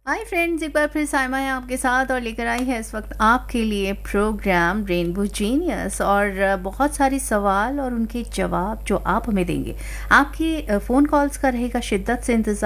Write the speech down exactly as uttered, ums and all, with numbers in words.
Hi friends, एक बार फिर साइमा है आपके साथ और लेकर आई है इस वक्त आपके लिए प्रोग्राम रेनबो जीनियस। और अ, बहुत सारे सवाल और उनके जवाब जो आप हमें देंगे। आपकी फ़ोन कॉल्स का रहेगा शिद्दत से इंतज़ार।